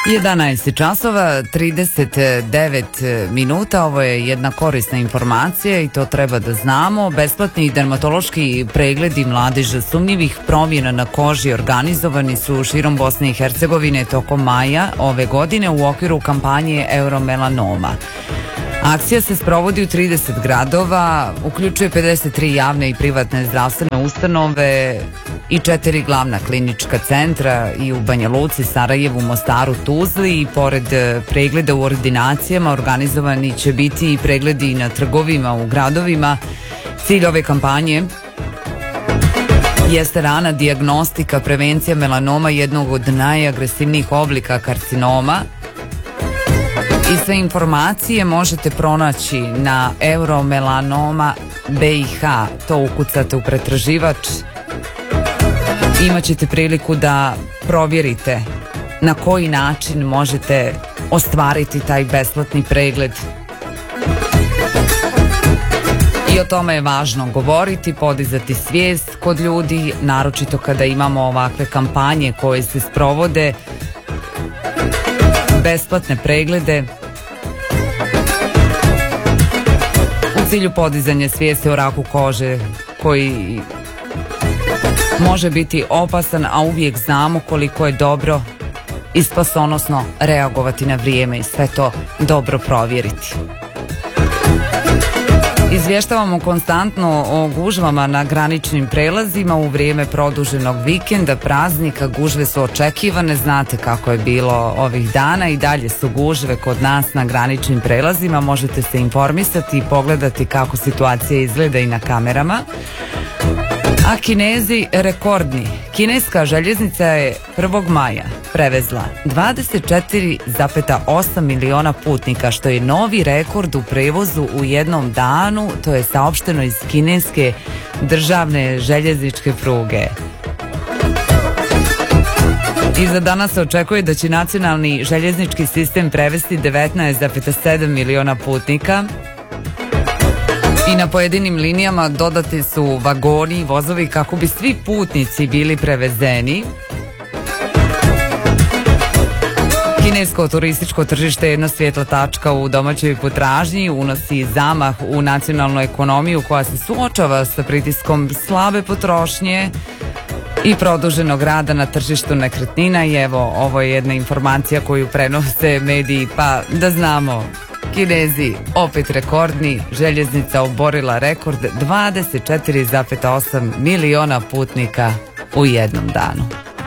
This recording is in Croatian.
11 časova 39 minuta. Ovo je jedna korisna informacija i to treba da znamo. Besplatni dermatološki pregledi mladeža sumnjivih promjena na koži organizovani su širom Bosne i Hercegovine tokom maja ove godine u okviru kampanje Euromelanoma. Akcija se sprovodi u 30 gradova, uključuje 53 javne i privatne zdravstvene ustanove i 4 glavna klinička centra i u Banja Luci, Sarajevu, Mostaru, Tuzli i pored pregleda u ordinacijama organizovani će biti i pregledi na trgovima u gradovima. Cilj ove kampanje jeste rana dijagnostika, prevencija melanoma, jednog od najagresivnijih oblika karcinoma. I sve informacije možete pronaći na Euromelanoma BiH. To ukucate u pretraživač. Imaćete priliku da provjerite na koji način možete ostvariti taj besplatni pregled. I o tome je važno govoriti, podizati svijest kod ljudi, naročito kada imamo ovakve kampanje koje se sprovode, besplatne preglede u cilju podizanja svijesti o raku kože koji može biti opasan, a uvijek znamo koliko je dobro i spasonosno reagovati na vrijeme i sve to dobro provjeriti. Izvještavamo konstantno o gužvama na graničnim prelazima u vrijeme produženog vikenda, praznika. Gužve su očekivane, znate kako je bilo ovih dana, i dalje su gužve kod nas na graničnim prelazima. Možete se informisati i pogledati kako situacija izgleda i na kamerama. A Kinezi rekordni. Kineska željeznica je 1. maja prevezla 24,8 miliona putnika, što je novi rekord u prevozu u jednom danu. To je saopšteno iz kineske državne željezničke pruge. I za danas se očekuje da će nacionalni željeznički sistem prevesti 19,7 miliona putnika. I na pojedinim linijama dodati su vagoni i vozovi kako bi svi putnici bili prevezeni. Kinesko turističko tržište je jedna svjetla tačka u domaćoj potražnji, unosi zamah u nacionalnu ekonomiju koja se suočava sa pritiskom slabe potrošnje i produženog rada na tržištu nekretnina. I evo, ovo je jedna informacija koju prenose mediji, pa da znamo. Kinezi opet rekordni, željeznica oborila rekord 24,8 miliona putnika u jednom danu.